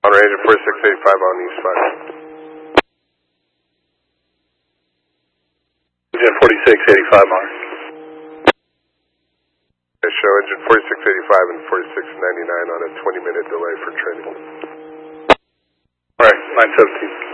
On range of 4685 on East 5. Engine 4685, Mark. I show engine 4685 and 4699 on a 20-minute delay for training. Alright, 917.